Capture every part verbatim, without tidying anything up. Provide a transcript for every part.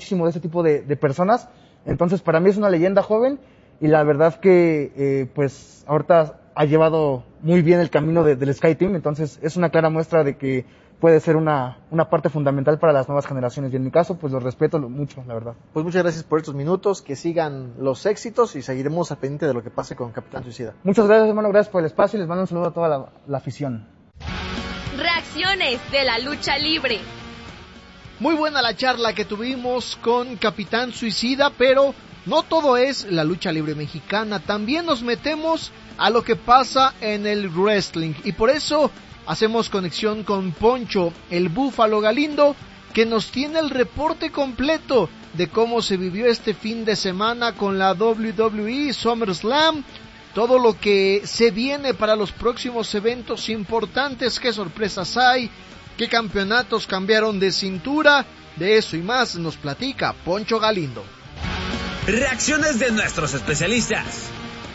muchísimo de ese tipo de, de personas. Entonces, para mí es una leyenda joven y la verdad que, eh, pues, ahorita ha llevado muy bien el camino de, del Sky Team. Entonces, es una clara muestra de que puede ser una, una parte fundamental para las nuevas generaciones. Y en mi caso, pues lo respeto mucho, la verdad. Pues muchas gracias por estos minutos, que sigan los éxitos y seguiremos al pendiente de lo que pase con Capitán Suicida. Muchas gracias, hermano, gracias por el espacio y les mando un saludo a toda la, la afición. Reacciones de la lucha libre. Muy buena la charla que tuvimos con Capitán Suicida, pero no todo es la lucha libre mexicana, también nos metemos a lo que pasa en el wrestling y por eso hacemos conexión con Poncho, el Búfalo Galindo, que nos tiene el reporte completo de cómo se vivió este fin de semana con la doble u doble u E SummerSlam, todo lo que se viene para los próximos eventos importantes, qué sorpresas hay, qué campeonatos cambiaron de cintura, de eso y más nos platica Poncho Galindo. Reacciones de nuestros especialistas.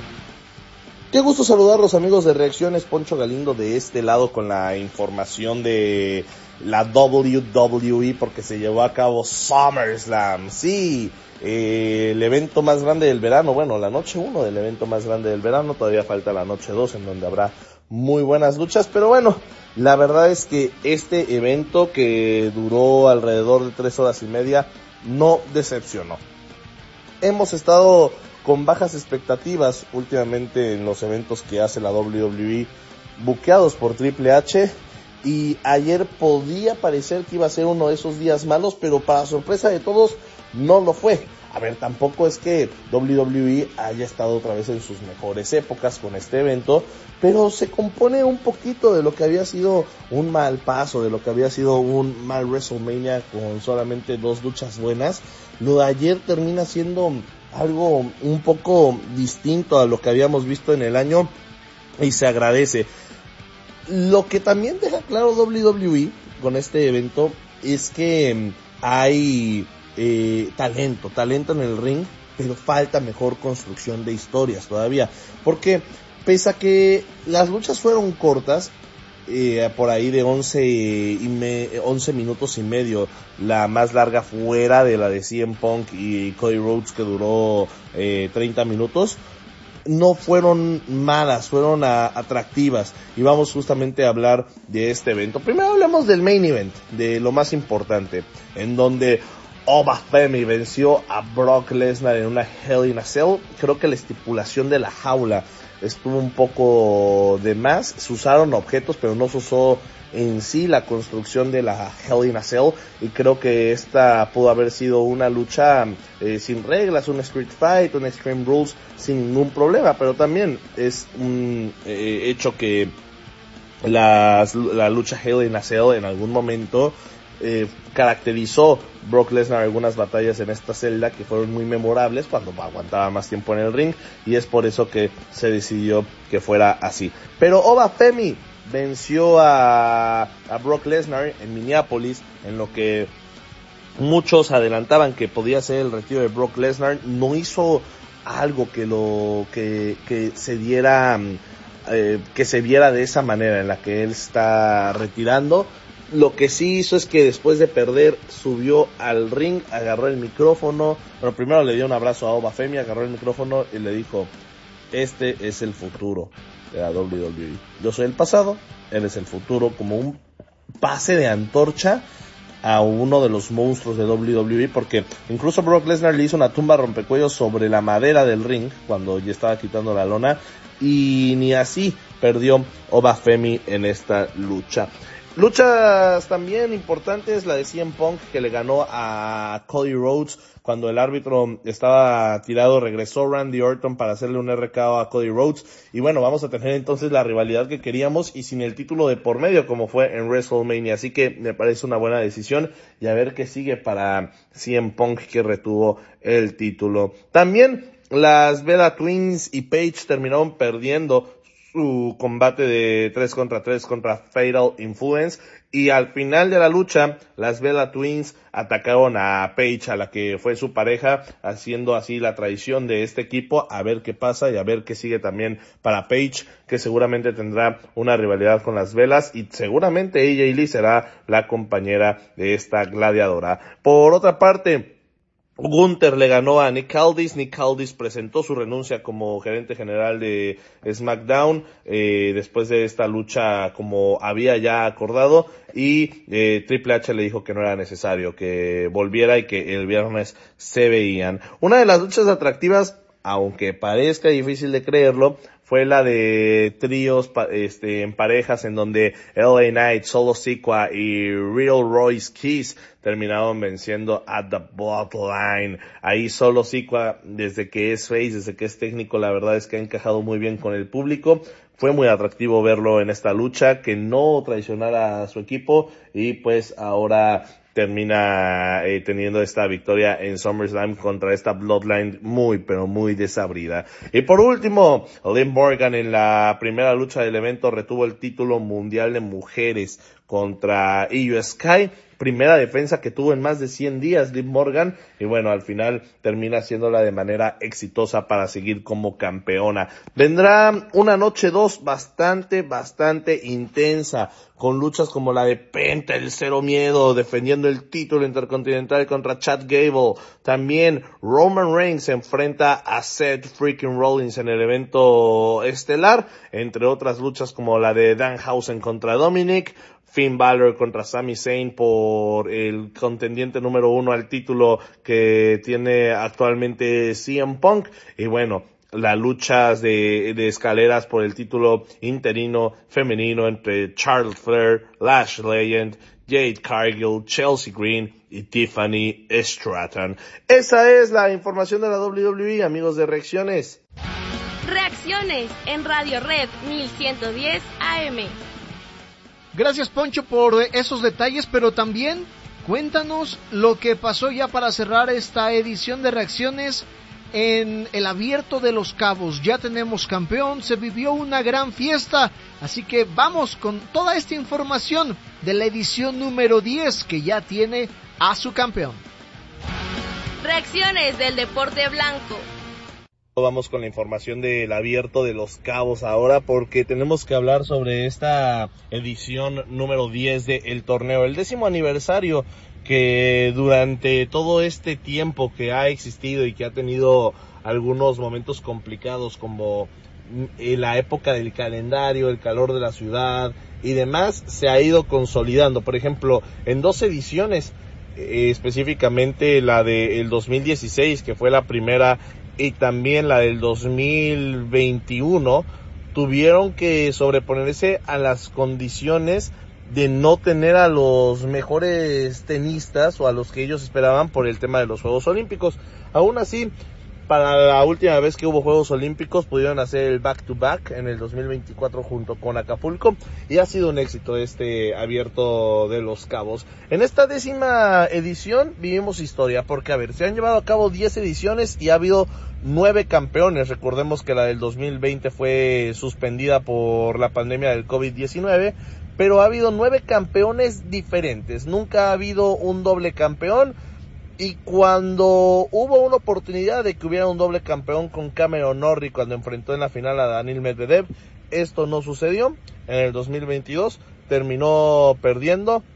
Qué gusto saludarlos, amigos de Reacciones. Poncho Galindo de este lado con la información de la doble u doble u E porque se llevó a cabo SummerSlam. Sí, eh, el evento más grande del verano, bueno, la noche uno del evento más grande del verano, todavía falta la noche dos en donde habrá muy buenas luchas, pero bueno, la verdad es que este evento que duró alrededor de tres horas y media no decepcionó. Hemos estado con bajas expectativas últimamente en los eventos que hace la doble u doble u E buqueados por Triple H y ayer podía parecer que iba a ser uno de esos días malos, pero para sorpresa de todos no lo fue. A ver, tampoco es que doble u doble u E haya estado otra vez en sus mejores épocas con este evento, pero se compone un poquito de lo que había sido un mal paso, de lo que había sido un mal WrestleMania con solamente dos luchas buenas. Lo de ayer termina siendo algo un poco distinto a lo que habíamos visto en el año y se agradece. Lo que también deja claro doble u doble u E con este evento es que hay eh, talento, talento en el ring, pero falta mejor construcción de historias todavía, porque pese a que las luchas fueron cortas, eh, por ahí de once, y me, once minutos y medio, la más larga fuera de la de C M Punk y Cody Rhodes que duró eh, treinta minutos, no fueron malas, fueron a, atractivas, y vamos justamente a hablar de este evento. Primero hablemos del main event, de lo más importante, en donde Obafemi venció a Brock Lesnar en una Hell in a Cell. Creo que la estipulación de la jaula estuvo un poco de más, se usaron objetos pero no se usó en sí la construcción de la Hell in a Cell, y creo que esta pudo haber sido una lucha eh, sin reglas, un Street Fight, un Extreme Rules sin ningún problema, pero también es un eh, hecho que las, la lucha Hell in a Cell en algún momento eh, caracterizó Brock Lesnar algunas batallas en esta celda que fueron muy memorables cuando aguantaba más tiempo en el ring, y es por eso que se decidió que fuera así. Pero Obafemi venció a, a Brock Lesnar en Minneapolis, en lo que muchos adelantaban que podía ser el retiro de Brock Lesnar. No hizo algo que lo que, que se diera eh, que se viera de esa manera en la que él está retirando. Lo que sí hizo es que después de perder subió al ring, agarró el micrófono, pero primero le dio un abrazo a Obafemi, agarró el micrófono y le dijo: este es el futuro de la doble u doble u E. Yo soy el pasado, él es el futuro, como un pase de antorcha a uno de los monstruos de doble u doble u E, porque incluso Brock Lesnar le hizo una tumba rompecuellos sobre la madera del ring cuando ya estaba quitando la lona, y ni así perdió Obafemi en esta lucha. Luchas también importantes, la de C M Punk que le ganó a Cody Rhodes cuando el árbitro estaba tirado. Regresó Randy Orton para hacerle un R K O a Cody Rhodes, y bueno, vamos a tener entonces la rivalidad que queríamos y sin el título de por medio como fue en WrestleMania, así que me parece una buena decisión, y a ver qué sigue para C M Punk, que retuvo el título. También las Bella Twins y Paige terminaron perdiendo su combate de tres contra tres contra Fatal Influence, y al final de la lucha las Bella Twins atacaron a Paige, a la que fue su pareja, haciendo así la traición de este equipo. A ver qué pasa y a ver qué sigue también para Paige, que seguramente tendrá una rivalidad con las Bellas, y seguramente A J Lee será la compañera de esta gladiadora. Por otra parte, Gunther le ganó a Nick Aldis. Nick Aldis presentó su renuncia como gerente general de SmackDown eh, después de esta lucha como había ya acordado, y eh, Triple H le dijo que no era necesario, que volviera y que el viernes se veían. Una de las luchas atractivas, aunque parezca difícil de creerlo, fue la de tríos este, en parejas, en donde L A Knight, Solo Sikoa y Real Royce Keys terminaron venciendo a The Bloodline. Ahí Solo Sikoa, desde que es face, desde que es técnico, la verdad es que ha encajado muy bien con el público. Fue muy atractivo verlo en esta lucha, que no traicionara a su equipo, y pues ahora termina eh, teniendo esta victoria en SummerSlam contra esta Bloodline muy, pero muy desabrida. Y por último, Liv Morgan en la primera lucha del evento retuvo el título mundial de mujeres contra Io Sky. Primera defensa que tuvo en más de cien días Liv Morgan, y bueno, al final termina haciéndola de manera exitosa para seguir como campeona. Vendrá una noche dos bastante, bastante intensa, con luchas como la de Penta, el Cero Miedo, defendiendo el título intercontinental contra Chad Gable. También Roman Reigns se enfrenta a Seth freaking Rollins en el evento estelar, entre otras luchas como la de Danhausen contra Dominic, Finn Balor contra Sami Zayn por el contendiente número uno al título que tiene actualmente C M Punk, y bueno, las luchas de, de escaleras por el título interino femenino entre Charlotte Flair, Lash Legend, Jade Cargill, Chelsea Green y Tiffany Stratton. Esa es la información de la W W E, amigos de Reacciones. Reacciones en Radio Red mil ciento diez A M. Gracias, Poncho, por esos detalles, pero también cuéntanos lo que pasó ya para cerrar esta edición de Reacciones en el Abierto de Los Cabos. Ya tenemos campeón, se vivió una gran fiesta, así que vamos con toda esta información de la edición número diez, que ya tiene a su campeón. Reacciones del deporte blanco. Vamos con la información del Abierto de Los Cabos ahora, porque tenemos que hablar sobre esta edición número diez del torneo, el décimo aniversario, que durante todo este tiempo que ha existido y que ha tenido algunos momentos complicados, como la época del calendario, el calor de la ciudad y demás, se ha ido consolidando. Por ejemplo, en dos ediciones, eh, específicamente la del dos mil dieciséis, que fue la primera, y también la del dos mil veintiuno, tuvieron que sobreponerse a las condiciones de no tener a los mejores tenistas o a los que ellos esperaban por el tema de los Juegos Olímpicos. Aún así, para la última vez que hubo Juegos Olímpicos pudieron hacer el back to back en el dos mil veinticuatro junto con Acapulco, y ha sido un éxito este Abierto de Los Cabos. En esta décima edición vivimos historia, porque a ver, se han llevado a cabo diez ediciones y ha habido nueve campeones. Recordemos que la del dos mil veinte fue suspendida por la pandemia del COVID diecinueve, pero ha habido nueve campeones diferentes. Nunca ha habido un doble campeón, y cuando hubo una oportunidad de que hubiera un doble campeón con Cameron Norrie cuando enfrentó en la final a Daniil Medvedev, esto no sucedió. En el dos mil veintidós terminó perdiendo,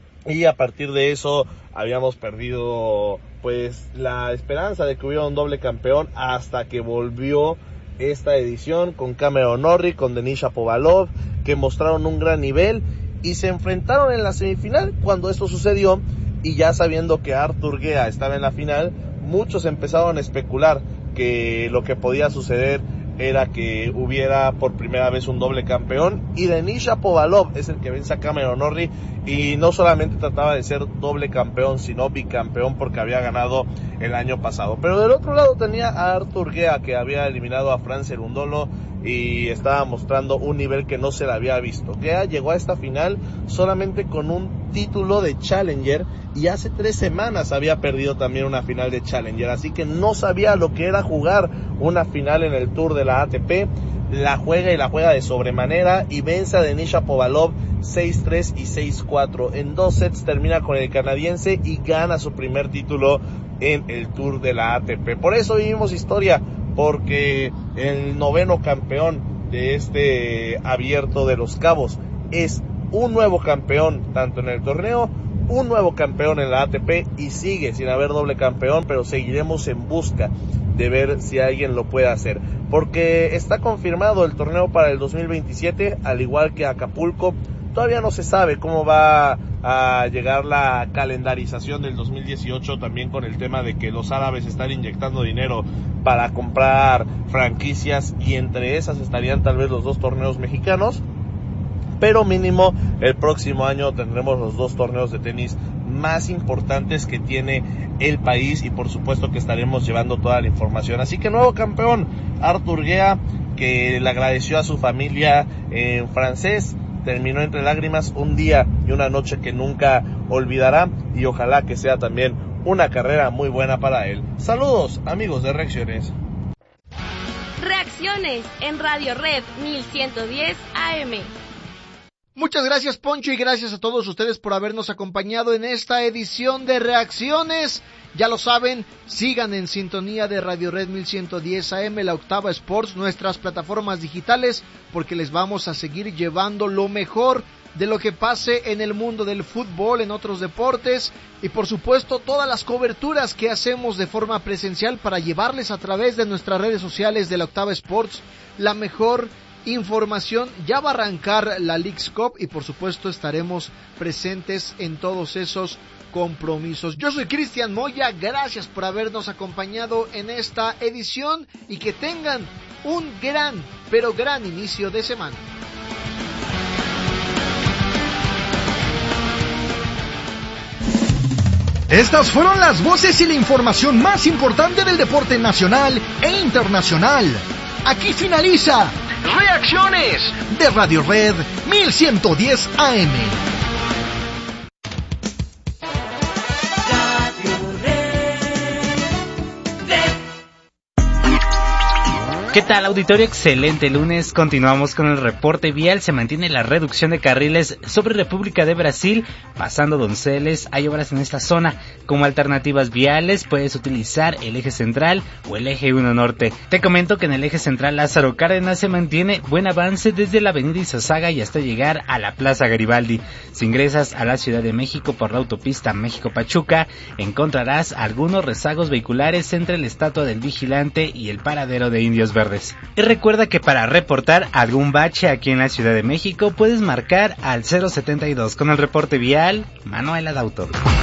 y a partir de eso habíamos perdido pues la esperanza de que hubiera un doble campeón, hasta que volvió esta edición con Cameron Norrie, con Denis Shapovalov, que mostraron un gran nivel y se enfrentaron en la semifinal. Cuando esto sucedió, y ya sabiendo que Artur Gea estaba en la final, muchos empezaron a especular que lo que podía suceder era que hubiera por primera vez un doble campeón, y Denis Shapovalov es el que vence a Cameron Norrie, y no solamente trataba de ser doble campeón, sino bicampeón, porque había ganado el año pasado. Pero del otro lado tenía a Artur Gea, que había eliminado a Franz Cerundolo y estaba mostrando un nivel que no se le había visto. Gea llegó a esta final solamente con un título de Challenger, y hace tres semanas había perdido también una final de Challenger, así que no sabía lo que era jugar una final en el Tour de la A T P. La juega y la juega de sobremanera, y vence a Denis Shapovalov seis tres y seis cuatro. En dos sets termina con el canadiense y gana su primer título en el Tour de la A T P. Por eso vivimos historia, porque el noveno campeón de este Abierto de Los Cabos es un nuevo campeón tanto en el torneo un nuevo campeón en la A T P y sigue sin haber doble campeón, pero seguiremos en busca de ver si alguien lo puede hacer, porque está confirmado el torneo para el dos mil veintisiete, al igual que Acapulco. Todavía no se sabe cómo va a llegar la calendarización del dos mil dieciocho, también con el tema de que los árabes están inyectando dinero para comprar franquicias, y entre esas estarían tal vez los dos torneos mexicanos, pero mínimo el próximo año tendremos los dos torneos de tenis más importantes que tiene el país, y por supuesto que estaremos llevando toda la información. Así que nuevo campeón, Arthur Guea, que le agradeció a su familia en francés, terminó entre lágrimas, un día y una noche que nunca olvidará, y ojalá que sea también una carrera muy buena para él. Saludos, amigos de Reacciones. Reacciones en Radio Red mil ciento diez A M. Muchas gracias, Poncho, y gracias a todos ustedes por habernos acompañado en esta edición de Reacciones. Ya lo saben, sigan en sintonía de Radio Red mil ciento diez A M, la Octava Sports, nuestras plataformas digitales, porque les vamos a seguir llevando lo mejor de lo que pase en el mundo del fútbol, en otros deportes, y por supuesto todas las coberturas que hacemos de forma presencial para llevarles a través de nuestras redes sociales de la Octava Sports la mejor información. Ya va a arrancar la Leagues Cup y por supuesto estaremos presentes en todos esos compromisos. Yo soy Cristian Moya, gracias por habernos acompañado en esta edición y que tengan un gran, pero gran inicio de semana. Estas fueron las voces y la información más importante del deporte nacional e internacional. Aquí finaliza Reacciones de Radio Red mil ciento diez A M. ¿Qué tal, auditorio? Excelente lunes. Continuamos con el reporte vial. Se mantiene la reducción de carriles sobre República de Brasil, pasando Donceles. Hay obras en esta zona. Como alternativas viales, puedes utilizar el eje central o el eje uno norte. Te comento que en el eje central Lázaro Cárdenas se mantiene buen avance desde la avenida Izazaga y hasta llegar a la Plaza Garibaldi. Si ingresas a la Ciudad de México por la autopista México-Pachuca, encontrarás algunos rezagos vehiculares entre la estatua del Vigilante y el paradero de Indios Verdes. Y recuerda que para reportar algún bache aquí en la Ciudad de México puedes marcar al cero setenta y dos. Con el reporte vial, Manuel Adauto.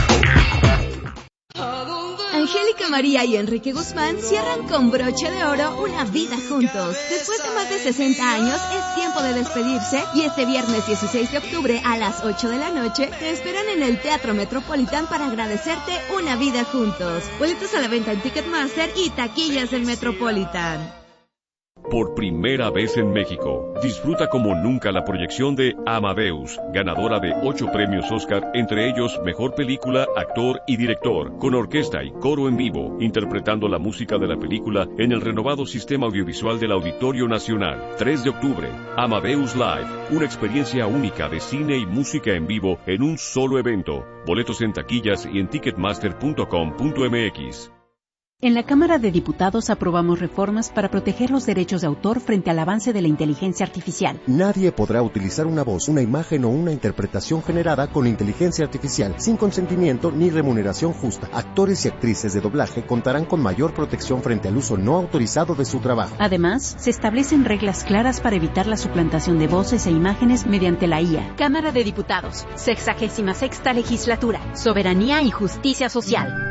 Angélica María y Enrique Guzmán cierran con broche de oro una vida juntos. Después de más de sesenta años es tiempo de despedirse y este viernes dieciséis de octubre a las ocho de la noche te esperan en el Teatro Metropolitan para agradecerte una vida juntos. Boletos a la venta en Ticketmaster y taquillas del Metropolitan. Por primera vez en México, disfruta como nunca la proyección de Amadeus, ganadora de ocho premios Oscar, entre ellos Mejor Película, Actor y Director, con orquesta y coro en vivo, interpretando la música de la película en el renovado sistema audiovisual del Auditorio Nacional. tres de octubre, Amadeus Live, una experiencia única de cine y música en vivo en un solo evento. Boletos en taquillas y en ticketmaster punto com punto m x. En la Cámara de Diputados aprobamos reformas para proteger los derechos de autor frente al avance de la inteligencia artificial. Nadie podrá utilizar una voz, una imagen o una interpretación generada con inteligencia artificial sin consentimiento ni remuneración justa. Actores y actrices de doblaje contarán con mayor protección frente al uso no autorizado de su trabajo. Además, se establecen reglas claras para evitar la suplantación de voces e imágenes mediante la I A. Cámara de Diputados, sexagésima sexta legislatura, soberanía y justicia social.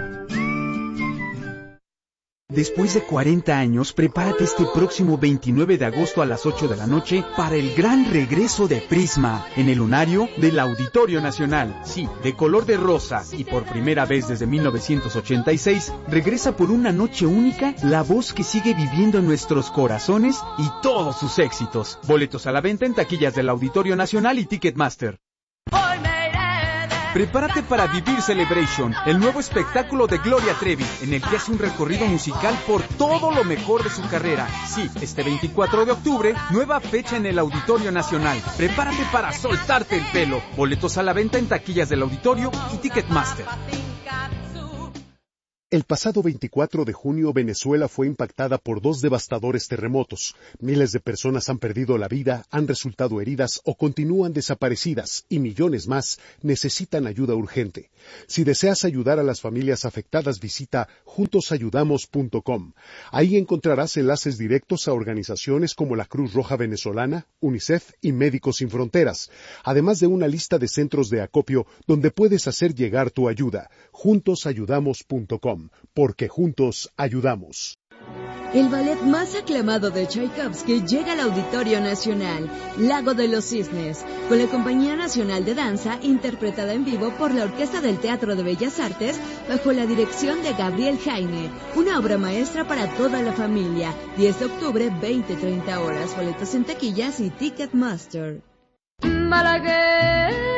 Después de cuarenta años, prepárate este próximo veintinueve de agosto a las ocho de la noche para el gran regreso de Prisma en el lunario del Auditorio Nacional. Sí, de color de rosa y por primera vez desde mil novecientos ochenta y seis, regresa por una noche única la voz que sigue viviendo en nuestros corazones y todos sus éxitos. Boletos a la venta en taquillas del Auditorio Nacional y Ticketmaster. Prepárate para vivir Celebration, el nuevo espectáculo de Gloria Trevi, en el que hace un recorrido musical por todo lo mejor de su carrera. Sí, este veinticuatro de octubre, nueva fecha en el Auditorio Nacional. Prepárate para soltarte el pelo. Boletos a la venta en taquillas del Auditorio y Ticketmaster. El pasado veinticuatro de junio, Venezuela fue impactada por dos devastadores terremotos. Miles de personas han perdido la vida, han resultado heridas o continúan desaparecidas, y millones más necesitan ayuda urgente. Si deseas ayudar a las familias afectadas, visita juntos ayudamos punto com. Ahí encontrarás enlaces directos a organizaciones como la Cruz Roja Venezolana, UNICEF y Médicos Sin Fronteras, además de una lista de centros de acopio donde puedes hacer llegar tu ayuda. juntos ayudamos punto com. Porque juntos ayudamos. El ballet más aclamado de Tchaikovsky llega al Auditorio Nacional, Lago de los Cisnes, con la Compañía Nacional de Danza, interpretada en vivo por la Orquesta del Teatro de Bellas Artes, bajo la dirección de Gabriel Heine. Una obra maestra para toda la familia. diez de octubre, veinte treinta horas. Boletos en taquillas y Ticketmaster. Malagueña.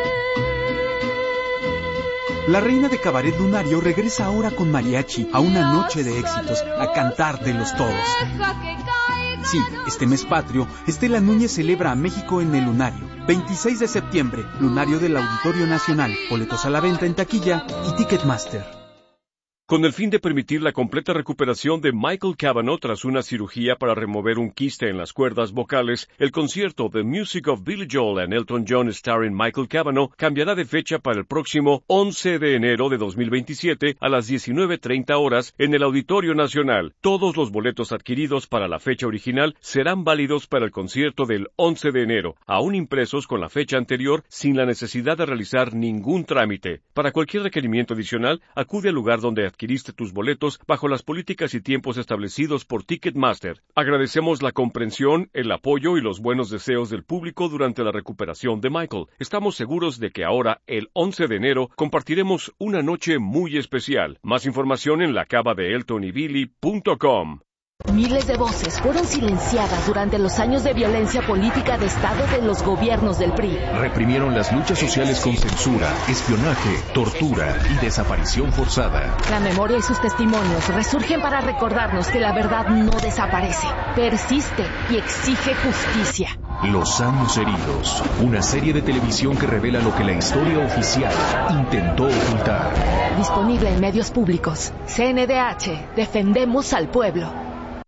La reina de cabaret lunario regresa ahora con mariachi a una noche de éxitos, a cantar de los toros. Sí, este mes patrio, Estela Núñez celebra a México en el Lunario. veintiséis de septiembre, Lunario del Auditorio Nacional. Boletos a la venta en taquilla y Ticketmaster. Con el fin de permitir la completa recuperación de Michael Cavanaugh tras una cirugía para remover un quiste en las cuerdas vocales, el concierto The Music of Billy Joel and Elton John starring Michael Cavanaugh cambiará de fecha para el próximo once de enero de dos mil veintisiete a las diecinueve treinta horas en el Auditorio Nacional. Todos los boletos adquiridos para la fecha original serán válidos para el concierto del once de enero, aún impresos con la fecha anterior sin la necesidad de realizar ningún trámite. Para cualquier requerimiento adicional, acude al lugar donde adquiriste tus boletos bajo las políticas y tiempos establecidos por Ticketmaster. Agradecemos la comprensión, el apoyo y los buenos deseos del público durante la recuperación de Michael. Estamos seguros de que ahora, el once de enero, compartiremos una noche muy especial. Más información en la cava de elton y billy punto com. Miles de voces fueron silenciadas durante los años de violencia política de Estado de los gobiernos del P R I. Reprimieron las luchas sociales con censura, espionaje, tortura y desaparición forzada. La memoria y sus testimonios resurgen para recordarnos que la verdad no desaparece, persiste y exige justicia. Los años heridos, una serie de televisión que revela lo que la historia oficial intentó ocultar. Disponible en medios públicos. C N D H, defendemos al pueblo.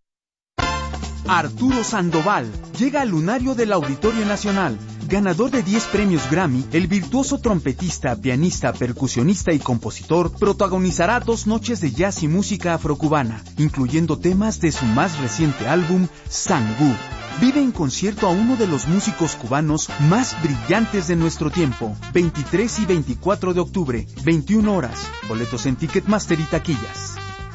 Arturo Sandoval llega al Lunario del Auditorio Nacional. Ganador de diez premios Grammy, el virtuoso trompetista, pianista, percusionista y compositor protagonizará dos noches de jazz y música afrocubana, incluyendo temas de su más reciente álbum, Sangú. Vive en concierto a uno de los músicos cubanos más brillantes de nuestro tiempo. veintitrés y veinticuatro de octubre, veintiuna horas. Boletos en Ticketmaster y taquillas.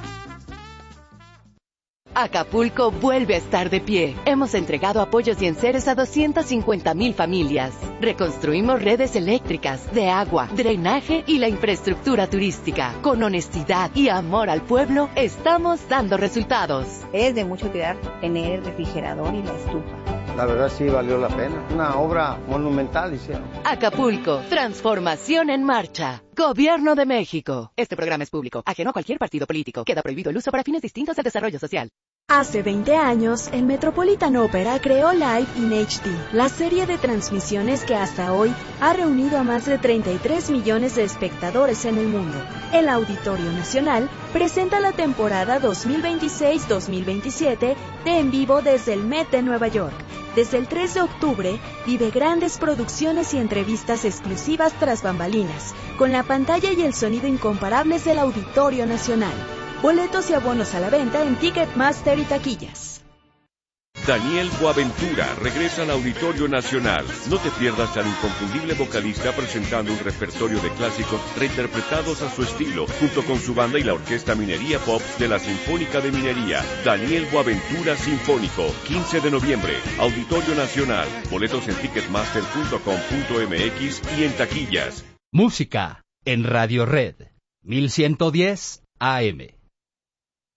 Acapulco vuelve a estar de pie. Hemos entregado apoyos y enseres a doscientas cincuenta mil familias. Reconstruimos redes eléctricas, de agua, drenaje y la infraestructura turística. Con honestidad y amor al pueblo, estamos dando resultados. Es de mucho cuidar tener el refrigerador y la estufa. La verdad sí valió la pena. Una obra monumental hicieron. Acapulco, transformación en marcha. Gobierno de México. Este programa es público, ajeno a cualquier partido político. Queda prohibido el uso para fines distintos al desarrollo social. Hace veinte años, el Metropolitan Opera creó Live in H D, la serie de transmisiones que hasta hoy ha reunido a más de treinta y tres millones de espectadores en el mundo. El Auditorio Nacional presenta la temporada dos mil veintiséis dos mil veintisiete de En Vivo desde el Met de Nueva York. Desde el tres de octubre, vive grandes producciones y entrevistas exclusivas tras bambalinas, con la pantalla y el sonido incomparables del Auditorio Nacional. Boletos y abonos a la venta en Ticketmaster y taquillas. Daniel Boaventura regresa al Auditorio Nacional. No te pierdas al inconfundible vocalista presentando un repertorio de clásicos reinterpretados a su estilo, junto con su banda y la Orquesta Minería Pop de la Sinfónica de Minería. Daniel Boaventura Sinfónico, quince de noviembre, Auditorio Nacional. Boletos en ticketmaster punto com punto m x y en taquillas. Música en Radio Red, mil ciento diez A M.